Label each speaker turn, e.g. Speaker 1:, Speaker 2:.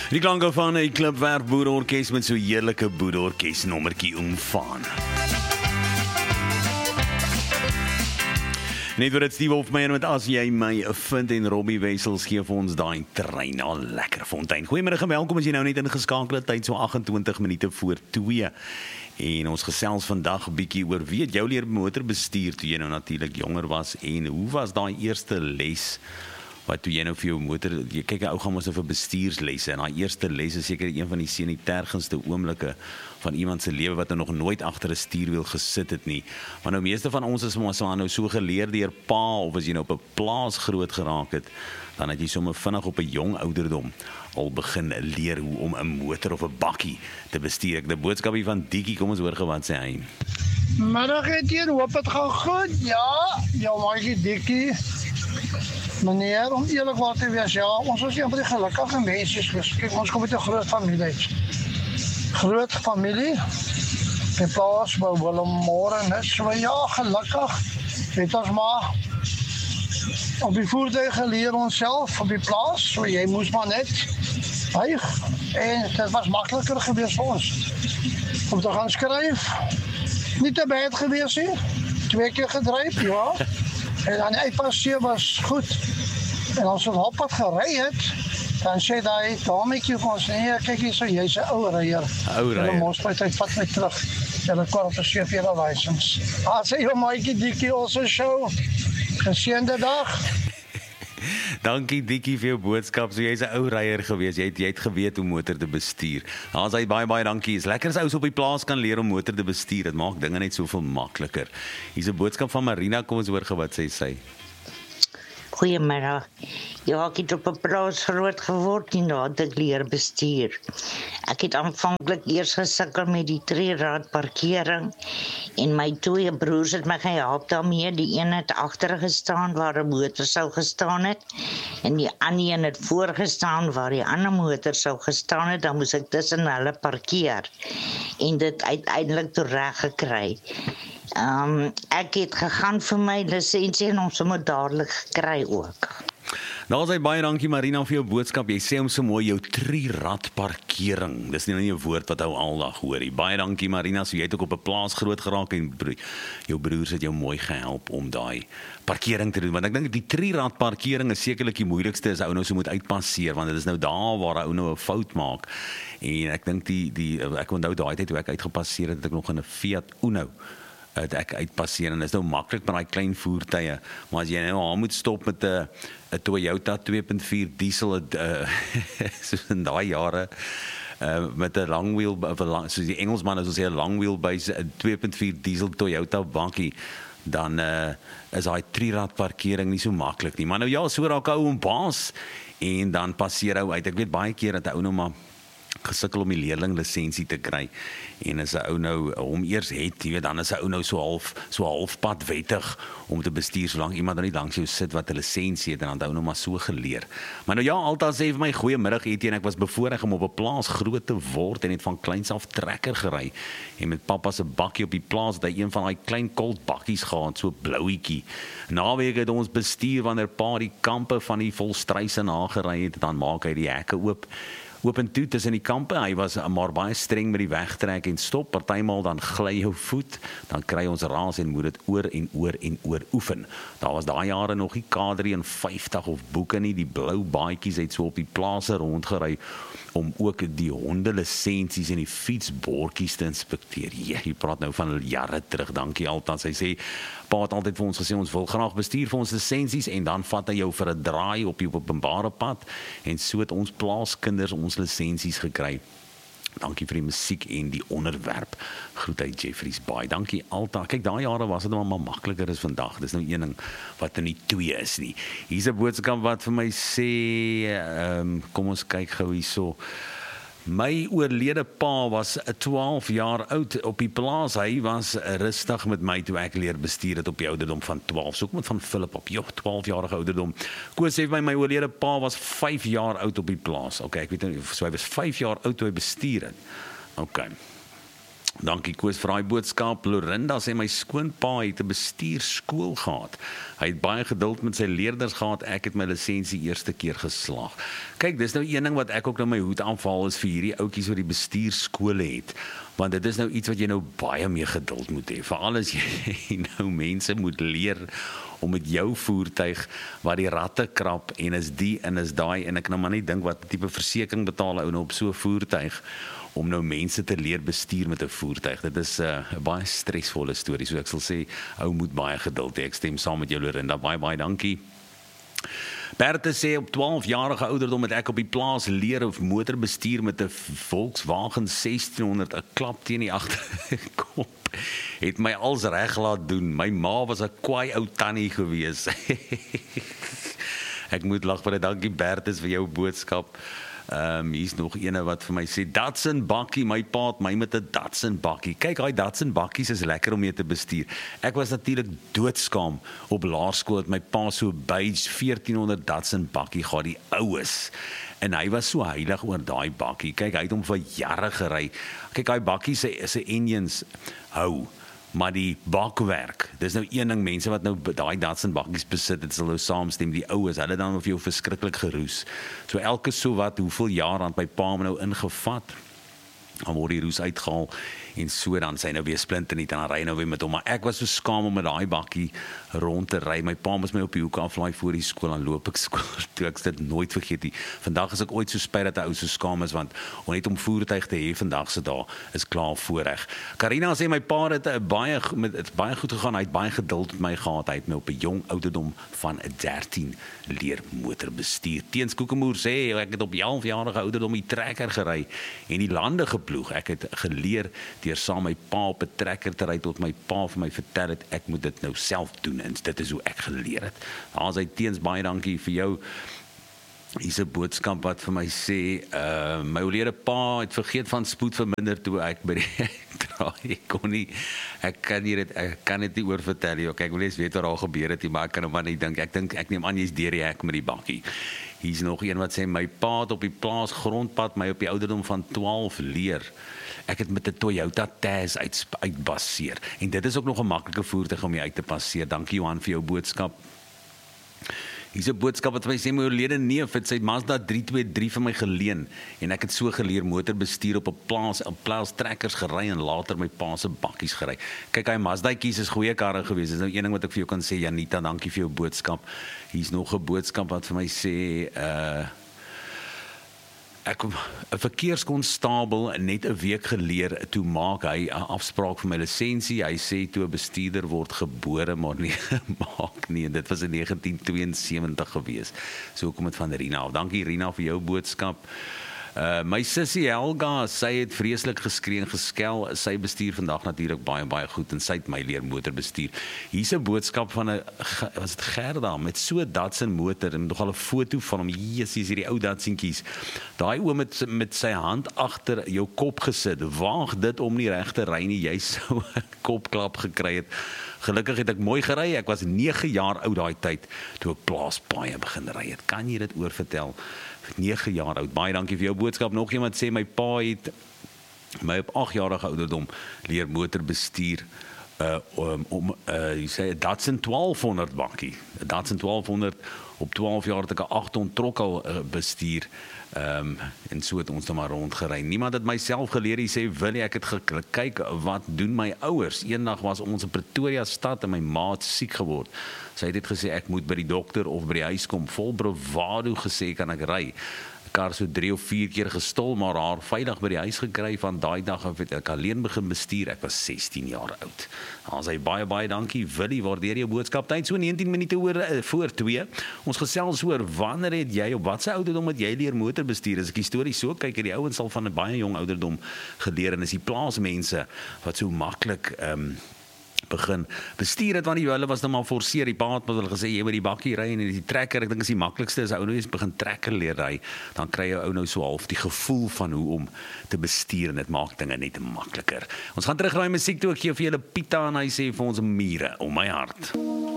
Speaker 1: Die klanke van 'n klipwerk boereorkes met so heerlike boereorkes nommertjie omvaan. Net wat het Steve Hofmeyer met As Jy My vind en Robbie Wessels gee vir ons daai trein al lekker fontein. Goeiemiddag en welkom as jy nou net ingeskakel het, tyd so 28 minute voor 2. En ons gesels vandag 'n bietjie oor wie het jou leer motorbestuur toe jy nou natuurlik jonger was en hoe was daai eerste les? Wat toe jy nou vir jou motor, jy kyk 'n ou gaan mos nou vir bestuurslesse en daai eerste les is seker een van die senitergendste oomblikke van iemand se lewe wat nog nooit agter 'n stuurwiel gesit het nie. Maar nou meeste van ons is mos nou so geleer deur pa of as jy nou op 'n plaas groot geraak het, dan het jy sommer vinnig op 'n jong ouderdom al begin leer hoe om 'n motor of 'n bakkie te bestuur. Ek 'n boodskap hier van Diekie, kom ons hoor gou wat sê hy.
Speaker 2: Middag Etienne, hoop het gaan goed. Ja, jou maatjie Diekie. Meneer, om eerlikwaar te wees, ja, ons was een van die gelukkige mense. Kyk, ons kom uit 'n groot familie. Groot familie. Die plaas by Willem net so, ja, gelukkig. Het ons maar op die voertuig geleer onsself op die plaas, so jy moes maar net buig. En dit was makliker geweest vir ons om te gaan skryf. Nie te baie geweest nie. 2 keer gedryf, ja. En dan uitpasseer was goed. En als we op hop wat gery het, dan sê daai dametjie vir ons, nee, kyk hier so, jy's 'n ou ryer.
Speaker 1: Ou ryer.
Speaker 2: En ons moet vat my terug. Ja, dan kwam op 'n CP license. Sê jou maatjie Diekie, ons show. Geseënde dag.
Speaker 1: Dankie Diekie vir jou boodskap. So jy's 'n ou ryer gewees. Jy het geweet hoe motor te bestuur. Daar's hy baie dankie. Is lekker as ou op die plaas kan leer om motor te bestuur. Dit maak dinge net soveel makliker. Hier's 'n boodskap van Marina, kom ons hoor wat sy.
Speaker 3: Goeiemiddag. Ja, ek het op 'n plaas groot geword en daar het ek leer bestuur. Ek het aanvanklik eers gesukkel met die treerad parkering en my 2 broers het my gehelp daarmee. Die een het agter gestaan waar 'n motor sou gestaan het en die ander een het voor gestaan waar die ander motor sou gestaan het. Dan moes ek tussen hulle parkeer en dit uiteindelik toe reg gekry. Ek het gegaan vir my lisensie en ons moet dadelik gekry ook.
Speaker 1: Nou sê baie dankie Marina vir jou boodskap. Jy sê hom so mooi, jou trierad parkering. Dis nie net 'n woord wat ou aldag hoor nie. Baie dankie Marina, so jy het ook op 'n plaas groot geraak en jou broers het jou mooi gehelp om daai parkering te doen. Want ek dink die trierad parkering is sekerlik die moeilikste as ou nou so moet uitpasseer, want dit is nou daar waar ou nou 'n fout maak. En ek dink ek onthou daai tyd toe ek uitgepasseer het ek nog in 'n Fiat Uno het ek uitpasseer en dit is nou maklik met daai klein voertuie, maar as jy nou moet stop met 'n Toyota 2.4 diesel soos in daai jare met 'n long wheel, soos die Engelsman as ons sê 'n long wheelbase 2.4 diesel Toyota bakkie, dan is daai trierad parkering nie so maklik nie. Maar nou ja, so raak ou 'n baas en dan passeer ou uit. Ek weet baie keer dat ou nou maar gesukkel om die leerlinglisensie te kry en as 'n ou nou hom eers het, jy weet, dan is 'n ou nou so halfpad wettig om te bestuur solank iemand nou nie langs jou sit wat 'n lisensie het en dan hou nou maar so geleer. Maar nou ja, altyd sê vir my goeiemiddag Etienne, ek was bevoorreg om op 'n plaas groot te word en het van kleins af trekker gery en met pappa se bakkie op die plaas, dat hy een van daai klein kolt bakkies gehad, so blouetjie. Naweek het ons bestuur wanneer pa die kampe van die Volstruise nagery het, dan maak hy die hekke oop en toe tussen die kampe. Hy was maar baie streng met die wegtrek en stop. Partymal dan gly jou voet, dan kry ons raas en moet dit oor oefen. Daar was daai jare nog nie K53 of boeke nie, die blou baadjies het so op die plase rondgery om ook die hondelisensies en die fietsbordjies te inspekteer. Jy praat nou van jare terug, dankie altyd. Hy sê, pa het altyd vir ons gesê, ons wil graag bestuur vir ons lisensies en dan vat hy jou vir 'n draai op die openbare pad en so het ons plaaskinders ons lisensies gekry. Dankie vir die musiek en die onderwerp. Groet uit Jeffreys Bay. Dankie altyd. Kyk, daai jare was dit maar makliker as vandag. Dis nou een ding wat in die 2 is nie. Hier's 'n boodskap wat vir my sê, kom ons kyk gou hierso. My oorlede pa was 12 jaar oud op die plaas. Hy was rustig met my toe ek leer bestuur het op die ouderdom van 12. So ek moet van Philip op, 12-jarige ouderdom. Koos sê vir my oorlede pa was 5 jaar oud op die plaas. Okay, ek weet nie, so hy was 5 jaar oud toe hy bestuur het. Okay. Dankie Koos vir daai boodskap. Lorinda sê my skoonpa het 'n bestuurskool gehad. Hy het baie geduld met sy leerders gehad. Ek het my lisensie eerste keer geslaag. Kyk, dis nou een ding wat ek ook nou my hoed aanval is vir hierdie ouetjies wat die bestuurskole het. Want dit is nou iets wat jy nou baie meer geduld moet hê. Veral as jy nou mense moet leer om met jou voertuig waar die ratte krap en is die en is daai en ek kan maar net dink wat tipe versekering betaal ou nou op so 'n voertuig om nou mense te leer bestuur met 'n voertuig. Dit is 'n baie stresvolle storie. So ek sal sê, ou moet baie geduld hê. Ek stem saam met jou Lorinda. Baie dankie. Berthe sê op 12-jarige ouderdom het ek op die plaas leer of motorbestuur met 'n Volkswagen 1600, 'n klap teen die agterkop. Het my als reg laat doen. My ma was 'n kwaai ou tannie gewees. Ek moet lag vir dit. Dankie Berthe vir jou boodskap. Hier's nog ene wat vir my sê, Datsun bakkie, my pa het my met 'n Datsun bakkie. Kyk, daai Datsun bakkies is lekker om mee te bestuur. Ek was natuurlik doodskaam op laerskool dat my pa so beige 1400 Datsun bakkie gehad, die oues. En hy was so heilig oor daai bakkie. Kyk, hy het hom vir jare gery. Kyk, daai bakkie se engines hou. Maar die bakwerk, dis nou een ding, mense wat nou daai Datsun bakkies besit, dit sal nou saamstem, die oues, hulle dan of jou verskriklik geroes. So elke so wat, hoeveel jaar aan my pa hom nou ingevat, dan word die roes uitgehaal, en so dan sy nou weer splinternuut en dan ry nou weer met hom. Maar ek was so skaam om met daai bakkie rond te ry. My pa moes my op die hoek aflaai voor die skool, dan loop ek skool toe. Ek dit nooit vergeet nie. Vandag is ek ooit so spyt dat 'n ou so skaam is, want net om voertuig te hê vandag se dae is klaar voorreg. Karina sê my pa het baie goed gegaan. Hy het baie geduld met my gehad. Hy het my op 'n jong ouderdom van 13 leer motorbestuur. Teens Kokemoer sê ek het op 11-jarige ouderdom die trekker gery en die lande geploeg. Ek het geleer deur saam my pa op 'n trekker te ry tot my pa vir my vertel het ek moet dit nou self doen en dit is hoe ek geleer het. Daar's hy Teens, baie dankie vir jou. Hier's 'n boodskap wat vir my sê, my oorlede pa het vergeet van spoed verminder toe ek by die draai kon nie. Ek kan dit nie oor vertel nie. Ek wil eens weet wat al gebeur het, maar ek kan maar nie dink. Ek neem aan jy's deur die hek met die bakkie. Hier's nog een wat sê my pa het op die plaas grondpad my op die ouderdom van 12 leer. Ek het met 'n Toyota Tazz uitbaseer. En dit is ook nog 'n maklike voertuig om jy uit te passeer. Dankie Johan vir jou boodskap. Hier's 'n boodskap wat my sê my oorlede neef het sy Mazda 323 vir my geleen en ek het so geleer motorbestuur op 'n plaas trekkers gery en later my pa se bakkies gery. Kyk, hy Mazdaatjies is goeie karre gewees. Dis nou een ding wat ek vir jou kan sê, Janita, dankie vir jou boodskap. Hier's nog 'n boodskap wat vir my sê 'n verkeerskonstabel net 'n week geleer, toe maak hy 'n afspraak vir my lisensie. Hy sê toe 'n bestuurder word gebore, maar nie maak nie. En dit was in 1972 gewees. So kom dit van Rina af. Dankie Rina vir jou boodskap. My sussie Helga, sy het vreeslik geskree en geskel. Sy bestuur vandag natuurlik baie goed en sy het my leer motorbestuur. Hier's 'n boodskap van 'n was dit Gerda met so 'n Datsun motor en nogal 'n foto van hom. Jesus, hierdie ou Datsuntjies. Daai oom met sy hand agter jou kop gesit. Waag dit om nie reg te ry nie. Jy sou 'n kopklap gekry het. Gelukkig het ek mooi gery. Ek was 9 jaar oud daai tyd toe ek plaaspaaie begin ry het. Kan jy dit oorvertel? 9 jaar oud. Baie dankie vir jou boodskap. Nog iemand sê my pa het my op 8-jarige ouderdom leer motorbestuur jy sê Datsun 1200 bakkie. Datsun 1200 op 12 jaar het ek 'n 800 trok al bestuur. En so het ons dan maar rondgery. Niemand het myself geleer. Hy sê, wil ek het kyk wat doen my ouers. Eendag was ons in Pretoria stad en my ma het siek geword. Sy het gesê ek moet by die dokter of by die huis kom. Vol bravado gesê kan ek ry. Kar so 3 of 4 keer gestol, maar haar veilig by die huis gekry. Van daai dag af het ek alleen begin bestuur. Ek was 16 jaar oud. Dan sê baie dankie Willie, waardeer jou boodskap. Tyd so 19 minute voor 2. Ons gesels oor wanneer het jy op watse ouderdom het jy leer motorbestuur? As ek die storie so kyk, die ouens sal van 'n baie jong ouderdom geleer en is die plaasmense wat so maklik begin bestuur het, want hulle was nou maar forceer. Die pa het hulle gesê jy moet die bakkie ry en die trekker, ek dink is die maklikste as ou nou eens begin trekker leer ry, dan kry jy ou nou so half die gevoel van hoe om te bestuur en dit maak dinge net makliker. Ons gaan terug na die musiek toe. Ek gee vir julle Pita en hy sê vir ons mure om my hart.